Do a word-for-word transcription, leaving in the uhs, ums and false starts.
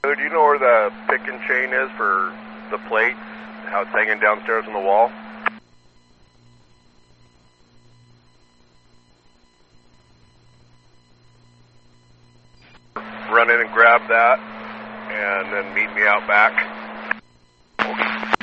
Do you know where the pick and chain is for the plate? How it's hanging downstairs on the wall? Run in and grab that, and then meet me out back.